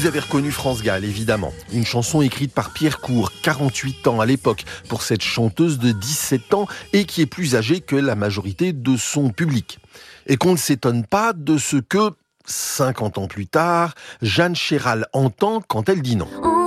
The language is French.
Vous avez reconnu France Gall, évidemment. Une chanson écrite par Pierre Court, 48 ans à l'époque, pour cette chanteuse de 17 ans et qui est plus âgée que la majorité de son public. Et qu'on ne s'étonne pas de ce que, 50 ans plus tard, Jeanne Chéral entend quand elle dit non.